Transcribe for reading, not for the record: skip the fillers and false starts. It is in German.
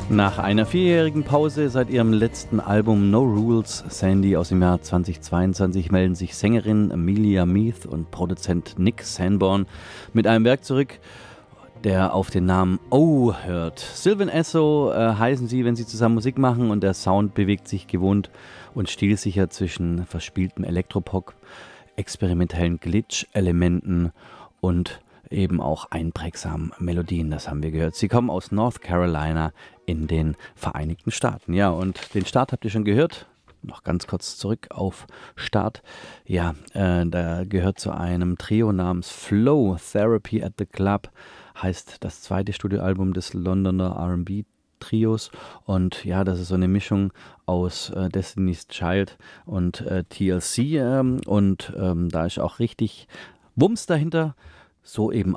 Nach einer 4-jährigen Pause seit ihrem letzten Album No Rules Sandy aus dem Jahr 2022 melden sich Sängerin Amelia Meath und Produzent Nick Sanborn mit einem Werk zurück, der auf den Namen Oh hört. Sylvan Esso heißen sie, wenn sie zusammen Musik machen, und der Sound bewegt sich gewohnt und stilsicher zwischen verspieltem Elektropop, experimentellen Glitch-Elementen und eben auch einprägsamen Melodien, das haben wir gehört. Sie kommen aus North Carolina in den Vereinigten Staaten. Ja, und den Start habt ihr schon gehört. Noch ganz kurz zurück auf Start. Ja, da gehört zu einem Trio namens Flow Therapy at the Club, heißt das zweite Studioalbum des Londoner R&B Trios, und ja, das ist so eine Mischung aus Destiny's Child und TLC, und da ist auch richtig Wumms dahinter, so eben